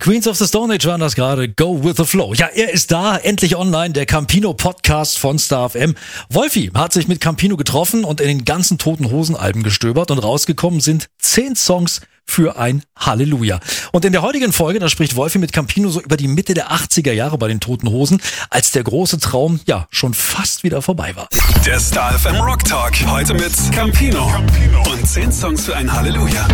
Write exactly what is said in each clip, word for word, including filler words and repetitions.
Queens of the Stone Age waren das gerade. Go with the flow. Ja, er ist da, endlich online, der Campino Podcast von Star F M. Wolfi hat sich mit Campino getroffen und in den ganzen Toten Hosen Alben gestöbert und rausgekommen sind zehn Songs für ein Halleluja. Und in der heutigen Folge, da spricht Wolfi mit Campino so über die Mitte der achtziger Jahre bei den Toten Hosen, als der große Traum ja schon fast wieder vorbei war. Der Star F M Rock Talk, heute mit Campino und zehn Songs für ein Halleluja.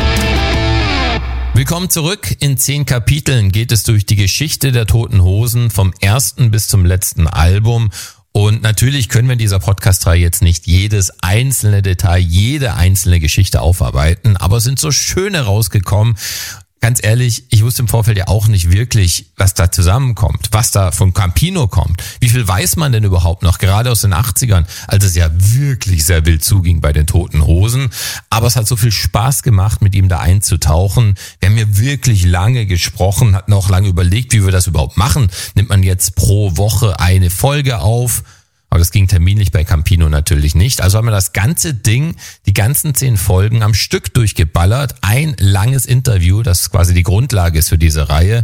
Willkommen zurück. In zehn Kapiteln geht es durch die Geschichte der Toten Hosen vom ersten bis zum letzten Album. Und natürlich können wir in dieser Podcast-Reihe jetzt nicht jedes einzelne Detail, jede einzelne Geschichte aufarbeiten, aber es sind so schöne rausgekommen. Ganz ehrlich, ich wusste im Vorfeld ja auch nicht wirklich, was da zusammenkommt, was da von Campino kommt. Wie viel weiß man denn überhaupt noch, gerade aus den achtzigern, als es ja wirklich sehr wild zuging bei den Toten Hosen. Aber es hat so viel Spaß gemacht, mit ihm da einzutauchen. Wir haben ja wirklich lange gesprochen, hatten auch lange überlegt, wie wir das überhaupt machen. Nimmt man jetzt pro Woche eine Folge auf? Aber das ging terminlich bei Campino natürlich nicht. Also haben wir das ganze Ding, die ganzen zehn Folgen am Stück durchgeballert. Ein langes Interview, das quasi die Grundlage ist für diese Reihe.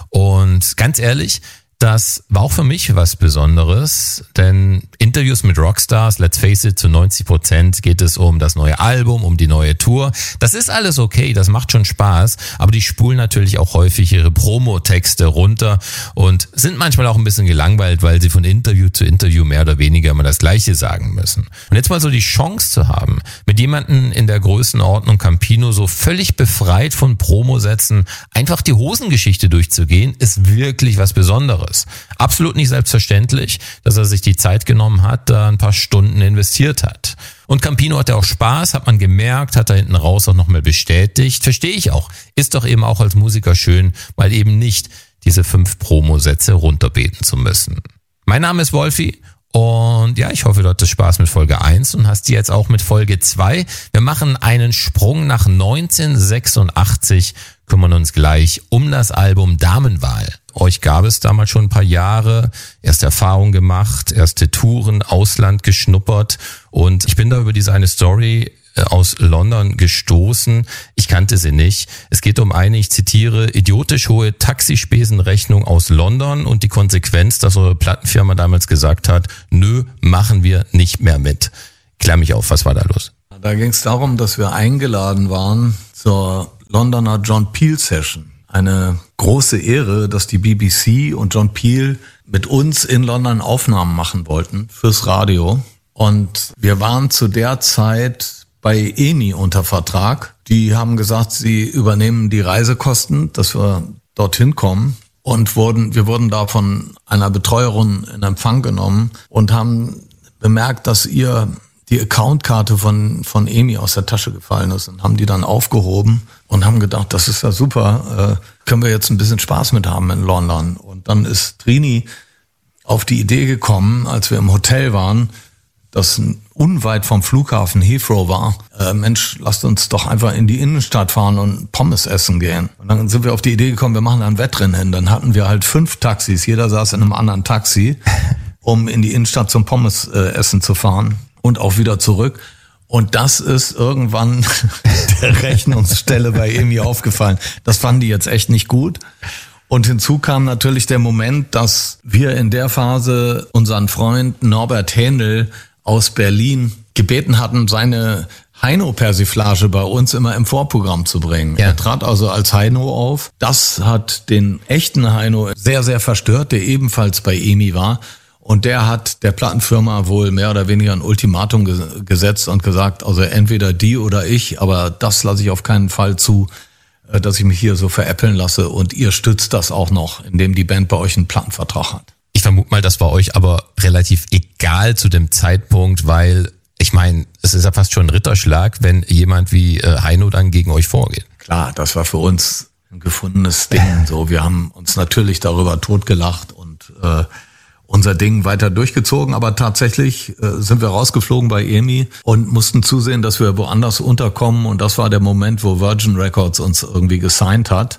Und ganz ehrlich, das war auch für mich was Besonderes, denn Interviews mit Rockstars, let's face it, zu neunzig Prozent geht es um das neue Album, um die neue Tour. Das ist alles okay, das macht schon Spaß, aber die spulen natürlich auch häufig ihre Promo-Texte runter und sind manchmal auch ein bisschen gelangweilt, weil sie von Interview zu Interview mehr oder weniger immer das Gleiche sagen müssen. Und jetzt mal so die Chance zu haben, mit jemandem in der Größenordnung Campino so völlig befreit von Promosätzen einfach die Hosengeschichte durchzugehen, ist wirklich was Besonderes. Absolut nicht selbstverständlich, dass er sich die Zeit genommen hat, da ein paar Stunden investiert hat. Und Campino hatte auch Spaß, hat man gemerkt, hat er hinten raus auch nochmal bestätigt. Verstehe ich auch. Ist doch eben auch als Musiker schön, mal eben nicht diese fünf Promosätze runterbeten zu müssen. Mein Name ist Wolfi. Und ja, ich hoffe, du hattest Spaß mit Folge eins und hast die jetzt auch mit Folge zwei. Wir machen einen Sprung nach neunzehnhundertsechsundachtzig, kümmern uns gleich um das Album Damenwahl. Euch gab es damals schon ein paar Jahre, erste Erfahrungen gemacht, erste Touren, Ausland geschnuppert und ich bin da über diese eine Story aus London gestoßen. Ich kannte sie nicht. Es geht um eine, ich zitiere, idiotisch hohe Taxispesenrechnung aus London und die Konsequenz, dass eure Plattenfirma damals gesagt hat, nö, machen wir nicht mehr mit. Klär mich auf, was war da los? Da ging es darum, dass wir eingeladen waren zur Londoner John Peel Session. Eine große Ehre, dass die B B C und John Peel mit uns in London Aufnahmen machen wollten fürs Radio. Und wir waren zu der Zeit bei E M I unter Vertrag. Die haben gesagt, sie übernehmen die Reisekosten, dass wir dorthin kommen. Und wurden, wir wurden da von einer Betreuerin in Empfang genommen und haben bemerkt, dass ihr die Accountkarte von von E M I aus der Tasche gefallen ist und haben die dann aufgehoben und haben gedacht, das ist ja super, äh, können wir jetzt ein bisschen Spaß mit haben in London. Und dann ist Trini auf die Idee gekommen, als wir im Hotel waren, das unweit vom Flughafen Heathrow war, äh, Mensch, lasst uns doch einfach in die Innenstadt fahren und Pommes essen gehen. Und dann sind wir auf die Idee gekommen, wir machen da ein Wettrennen hin. Dann hatten wir halt fünf Taxis, jeder saß in einem anderen Taxi, um in die Innenstadt zum Pommes äh, essen zu fahren und auch wieder zurück. Und das ist irgendwann der Rechnungsstelle bei E M I aufgefallen. Das fanden die jetzt echt nicht gut. Und hinzu kam natürlich der Moment, dass wir in der Phase unseren Freund Norbert Händel aus Berlin gebeten hatten, seine Heino-Persiflage bei uns immer im Vorprogramm zu bringen. Ja. Er trat also als Heino auf. Das hat den echten Heino sehr, sehr verstört, der ebenfalls bei E M I war. Und der hat der Plattenfirma wohl mehr oder weniger ein Ultimatum ge- gesetzt und gesagt, also entweder die oder ich, aber das lasse ich auf keinen Fall zu, dass ich mich hier so veräppeln lasse und ihr stützt das auch noch, indem die Band bei euch einen Plattenvertrag hat. Ich vermute mal, das war euch aber relativ egal zu dem Zeitpunkt, weil ich meine, es ist ja fast schon ein Ritterschlag, wenn jemand wie äh, Heino dann gegen euch vorgeht. Klar, das war für uns ein gefundenes Ding. So, wir haben uns natürlich darüber totgelacht und äh, unser Ding weiter durchgezogen, aber tatsächlich äh, sind wir rausgeflogen bei E M I und mussten zusehen, dass wir woanders unterkommen und das war der Moment, wo Virgin Records uns irgendwie gesigned hat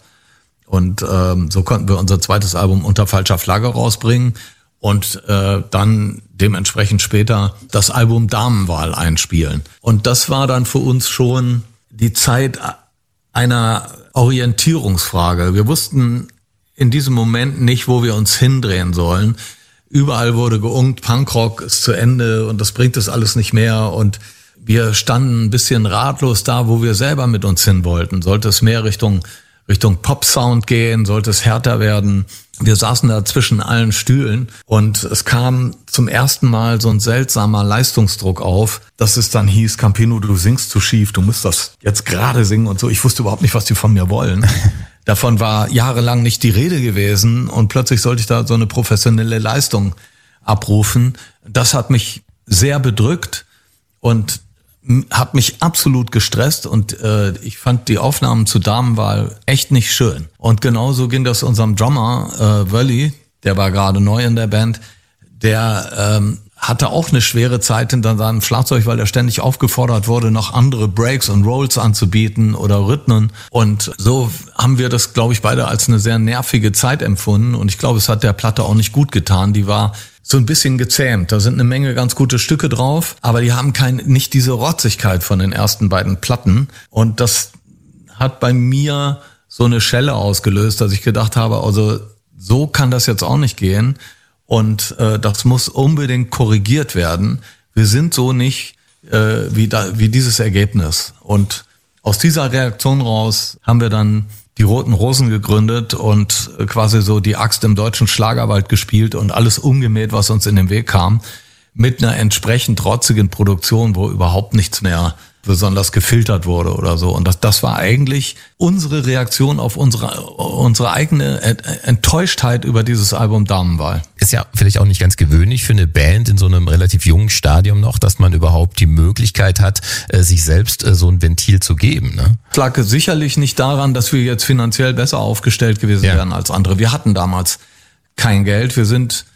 und ähm, so konnten wir unser zweites Album Unter falscher Flagge rausbringen und äh, dann dementsprechend später das Album Damenwahl einspielen. Und das war dann für uns schon die Zeit, einer Orientierungsfrage. Wir wussten in diesem Moment nicht, wo wir uns hindrehen sollen. Überall wurde geungt, Punkrock ist zu Ende und das bringt es alles nicht mehr. Und wir standen ein bisschen ratlos da, wo wir selber mit uns hin wollten. Sollte es mehr Richtung Richtung Pop-Sound gehen, sollte es härter werden. Wir saßen da zwischen allen Stühlen und es kam zum ersten Mal so ein seltsamer Leistungsdruck auf, dass es dann hieß, Campino, du singst zu schief, du musst das jetzt gerade singen und so. Ich wusste überhaupt nicht, was die von mir wollen. Davon war jahrelang nicht die Rede gewesen und plötzlich sollte ich da so eine professionelle Leistung abrufen. Das hat mich sehr bedrückt und hat mich absolut gestresst und äh, ich fand die Aufnahmen zur Damenwahl echt nicht schön. Und genauso ging das unserem Drummer, äh, Wölli, der war gerade neu in der Band, der ähm, hatte auch eine schwere Zeit hinter seinem Schlagzeug, weil er ständig aufgefordert wurde, noch andere Breaks und Rolls anzubieten oder Rhythmen. Und so haben wir das, glaube ich, beide als eine sehr nervige Zeit empfunden. Und ich glaube, es hat der Platte auch nicht gut getan. Die war so ein bisschen gezähmt. Da sind eine Menge ganz gute Stücke drauf, aber die haben kein, nicht diese Rotzigkeit von den ersten beiden Platten. Und das hat bei mir so eine Schelle ausgelöst, dass ich gedacht habe, also so kann das jetzt auch nicht gehen. Und äh, das muss unbedingt korrigiert werden. Wir sind so nicht äh, wie, da, wie dieses Ergebnis. Und aus dieser Reaktion raus haben wir dann die Roten Rosen gegründet und quasi so die Axt im deutschen Schlagerwald gespielt und alles umgemäht, was uns in den Weg kam, mit einer entsprechend trotzigen Produktion, wo überhaupt nichts mehr besonders gefiltert wurde oder so. Und das, das war eigentlich unsere Reaktion auf unsere, unsere eigene Enttäuschtheit über dieses Album Damenwahl. Ist ja vielleicht auch nicht ganz gewöhnlich für eine Band in so einem relativ jungen Stadium noch, dass man überhaupt die Möglichkeit hat, sich selbst so ein Ventil zu geben. Ne? Es lag sicherlich nicht daran, dass wir jetzt finanziell besser aufgestellt gewesen ja. wären als andere. Wir hatten damals kein Geld. Wir sind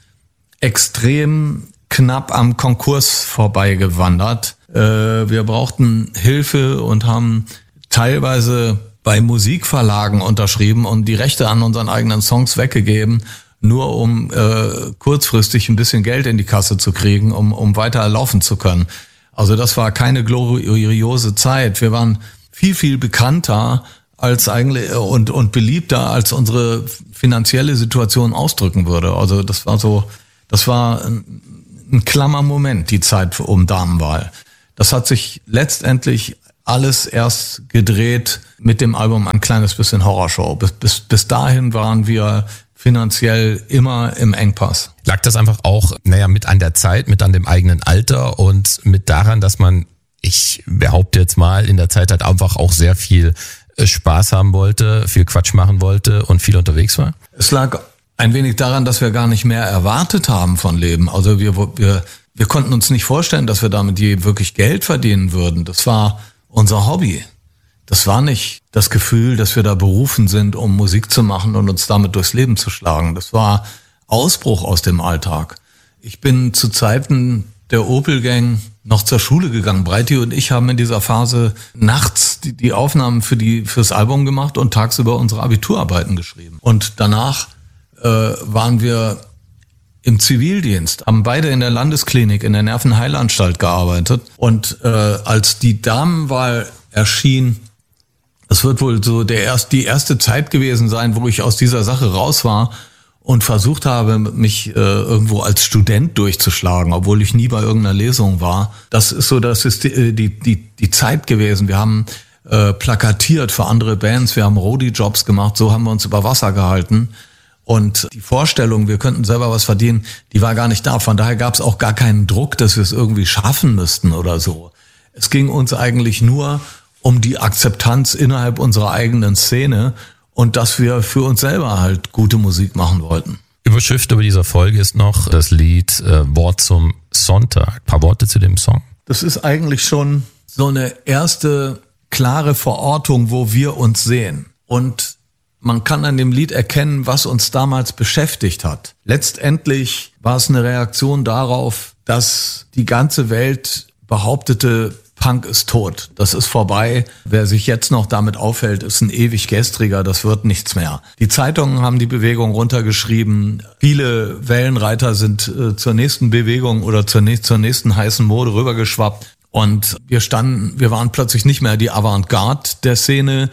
extrem knapp am Konkurs vorbeigewandert. Wir brauchten Hilfe und haben teilweise bei Musikverlagen unterschrieben und die Rechte an unseren eigenen Songs weggegeben, nur um äh, kurzfristig ein bisschen Geld in die Kasse zu kriegen, um, um weiter laufen zu können. Also das war keine gloriose Zeit. Wir waren viel, viel bekannter als eigentlich und, und beliebter, als unsere finanzielle Situation ausdrücken würde. Also das war so, das war ein, ein klammer Moment, die Zeit um Damenwahl. Das hat sich letztendlich alles erst gedreht mit dem Album Ein kleines bisschen Horrorshow. Bis, bis, bis dahin waren wir finanziell immer im Engpass. Lag das einfach auch, naja, mit an der Zeit, mit an dem eigenen Alter und mit daran, dass man, ich behaupte jetzt mal, in der Zeit halt einfach auch sehr viel Spaß haben wollte, viel Quatsch machen wollte und viel unterwegs war? Es lag ein wenig daran, dass wir gar nicht mehr erwartet haben von Leben. Also wir, wir, wir konnten uns nicht vorstellen, dass wir damit je wirklich Geld verdienen würden. Das war unser Hobby. Das war nicht das Gefühl, dass wir da berufen sind, um Musik zu machen und uns damit durchs Leben zu schlagen. Das war Ausbruch aus dem Alltag. Ich bin zu Zeiten der Opel-Gang noch zur Schule gegangen. Breiti und ich haben in dieser Phase nachts die, die Aufnahmen für die fürs Album gemacht und tagsüber unsere Abiturarbeiten geschrieben. Und danach äh, waren wir im Zivildienst, haben beide in der Landesklinik, in der Nervenheilanstalt gearbeitet. Und äh, als die Damenwahl erschien, das wird wohl so der erst, die erste Zeit gewesen sein, wo ich aus dieser Sache raus war und versucht habe, mich äh, irgendwo als Student durchzuschlagen, obwohl ich nie bei irgendeiner Lesung war. Das ist so, das ist die, die, die, die Zeit gewesen. Wir haben äh, plakatiert für andere Bands, wir haben Roadie-Jobs gemacht, so haben wir uns über Wasser gehalten. Und die Vorstellung, wir könnten selber was verdienen, die war gar nicht da. Von daher gab es auch gar keinen Druck, dass wir es irgendwie schaffen müssten oder so. Es ging uns eigentlich nur um die Akzeptanz innerhalb unserer eigenen Szene und dass wir für uns selber halt gute Musik machen wollten. Überschrift über dieser Folge ist noch das Lied äh, Wort zum Sonntag. Ein paar Worte zu dem Song. Das ist eigentlich schon so eine erste klare Verortung, wo wir uns sehen. Und man kann an dem Lied erkennen, was uns damals beschäftigt hat. Letztendlich war es eine Reaktion darauf, dass die ganze Welt behauptete, Punk ist tot, das ist vorbei. Wer sich jetzt noch damit aufhält, ist ein ewig gestriger, das wird nichts mehr. Die Zeitungen haben die Bewegung runtergeschrieben. Viele Wellenreiter sind äh, zur nächsten Bewegung oder zur, nächsten, zur nächsten heißen Mode rübergeschwappt. Und wir standen, wir waren plötzlich nicht mehr die Avantgarde der Szene.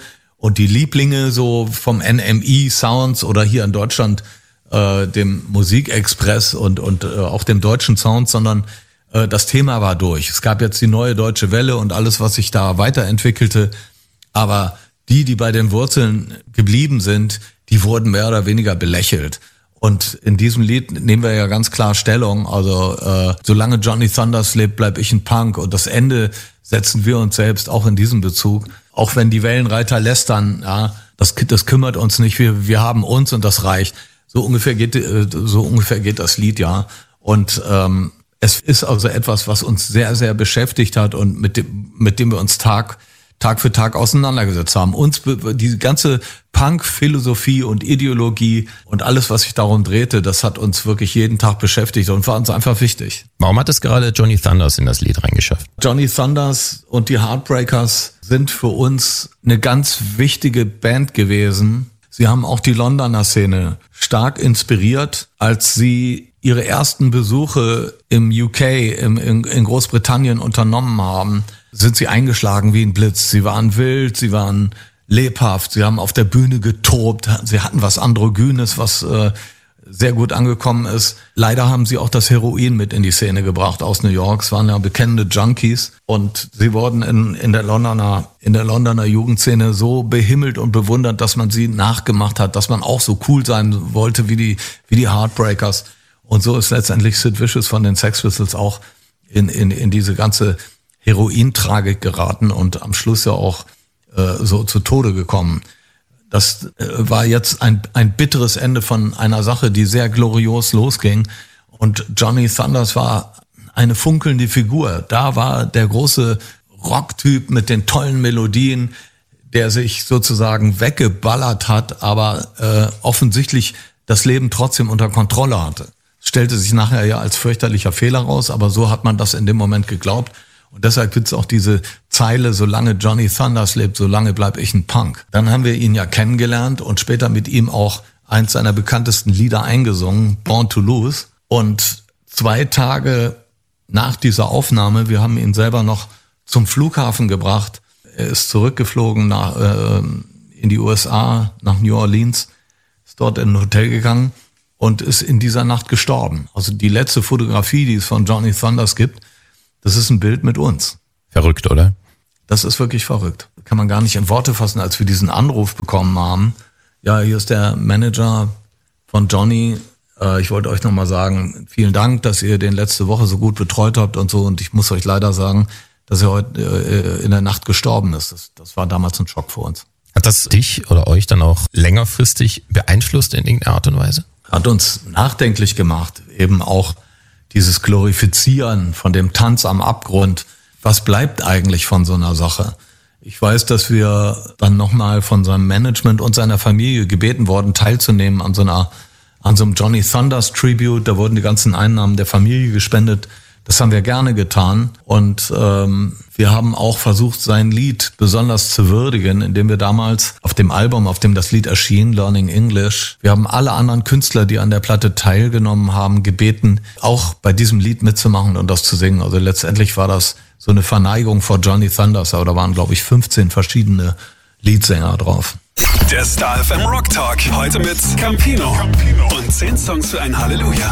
Und die Lieblinge so vom N M E Sounds oder hier in Deutschland äh, dem Musikexpress und, und äh, auch dem deutschen Sound, sondern äh, das Thema war durch. Es gab jetzt die neue Deutsche Welle und alles, was sich da weiterentwickelte. Aber die, die bei den Wurzeln geblieben sind, die wurden mehr oder weniger belächelt. Und in diesem Lied nehmen wir ja ganz klar Stellung. Also äh, solange Johnny Thunders lebt, bleib ich ein Punk. Und das Ende setzen wir uns selbst auch in diesem Bezug. Auch wenn die Wellenreiter lästern, ja, das, das kümmert uns nicht. Wir, wir haben uns und das reicht. So ungefähr geht, so ungefähr geht das Lied, ja. Und ähm, es ist also etwas, was uns sehr, sehr beschäftigt hat und mit dem, mit dem wir uns Tag Tag für Tag auseinandergesetzt haben. Uns, die ganze Punk-Philosophie und Ideologie und alles, was sich darum drehte, das hat uns wirklich jeden Tag beschäftigt und war uns einfach wichtig. Warum hat es gerade Johnny Thunders in das Lied reingeschafft? Johnny Thunders und die Heartbreakers sind für uns eine ganz wichtige Band gewesen. Sie haben auch die Londoner Szene stark inspiriert, als sie ihre ersten Besuche im U K, im, in, in Großbritannien unternommen haben, sind sie eingeschlagen wie ein Blitz. Sie waren wild, sie waren lebhaft, sie haben auf der Bühne getobt, sie hatten was Androgynes, was äh, sehr gut angekommen ist. Leider haben sie auch das Heroin mit in die Szene gebracht aus New York. Es waren ja bekennende Junkies und sie wurden in, in der Londoner, in der Londoner Jugendszene so behimmelt und bewundert, dass man sie nachgemacht hat, dass man auch so cool sein wollte wie die, wie die Heartbreakers. Und so ist letztendlich Sid Vicious von den Sex Pistols auch in, in, in diese ganze Herointragik geraten und am Schluss ja auch äh, so zu Tode gekommen. Das äh, war jetzt ein, ein bitteres Ende von einer Sache, die sehr glorios losging. Und Johnny Thunders war eine funkelnde Figur. Da war der große Rocktyp mit den tollen Melodien, der sich sozusagen weggeballert hat, aber äh, offensichtlich das Leben trotzdem unter Kontrolle hatte. Stellte sich nachher ja als fürchterlicher Fehler raus, aber so hat man das in dem Moment geglaubt. Und deshalb gibt's auch diese Zeile, solange Johnny Thunders lebt, solange bleib ich ein Punk. Dann haben wir ihn ja kennengelernt und später mit ihm auch eins seiner bekanntesten Lieder eingesungen, Born to Lose. Und zwei Tage nach dieser Aufnahme, wir haben ihn selber noch zum Flughafen gebracht. Er ist zurückgeflogen nach, äh, in die U S A, nach New Orleans, ist dort in ein Hotel gegangen und ist in dieser Nacht gestorben. Also die letzte Fotografie, die es von Johnny Thunders gibt, das ist ein Bild mit uns. Verrückt, oder? Das ist wirklich verrückt. Kann man gar nicht in Worte fassen, als wir diesen Anruf bekommen haben. Ja, hier ist der Manager von Johnny. Äh, ich wollte euch nochmal sagen, vielen Dank, dass ihr den letzte Woche so gut betreut habt und so. Und ich muss euch leider sagen, dass er heute äh, in der Nacht gestorben ist. Das, das war damals ein Schock für uns. Hat das dich oder euch dann auch längerfristig beeinflusst in irgendeiner Art und Weise? Hat uns nachdenklich gemacht, eben auch dieses Glorifizieren von dem Tanz am Abgrund. Was bleibt eigentlich von so einer Sache? Ich weiß, dass wir dann nochmal von seinem Management und seiner Familie gebeten worden, teilzunehmen an so einer, an so einem Johnny Thunders Tribute. Da wurden die ganzen Einnahmen der Familie gespendet. Das haben wir gerne getan und ähm, wir haben auch versucht, sein Lied besonders zu würdigen, indem wir damals auf dem Album, auf dem das Lied erschien, Learning English, wir haben alle anderen Künstler, die an der Platte teilgenommen haben, gebeten, auch bei diesem Lied mitzumachen und das zu singen. Also letztendlich war das so eine Verneigung vor Johnny Thunders, aber da waren, glaube ich, fünfzehn verschiedene Leadsänger drauf. Der Star F M Rock Talk, heute mit Campino und zehn Songs für ein Halleluja.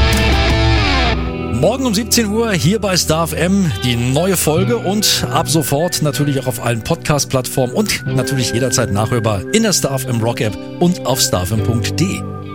Morgen um siebzehn Uhr hier bei Star F M die neue Folge und ab sofort natürlich auch auf allen Podcast-Plattformen und natürlich jederzeit nachhörbar in der Star F M Rock App und auf starfm punkt de.